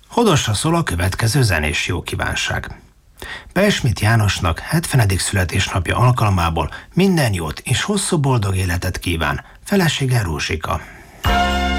Hodosra szól a következő zenés jókívánság. Pelsmit Jánosnak 70. születésnapja alkalmából minden jót és hosszú boldog életet kíván felesége Rózsika.